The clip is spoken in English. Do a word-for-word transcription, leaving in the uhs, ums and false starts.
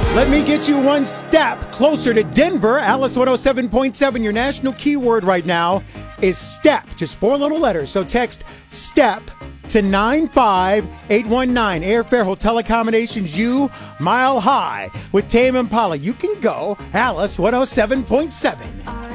Let me get you one step closer to Denver. Alice one oh seven point seven. Your national keyword right now is step. Just four little letters. So text step to nine five eight one nine. Airfare, hotel accommodations, you Mile High with Tame Impala. You can go. Alice one oh seven point seven.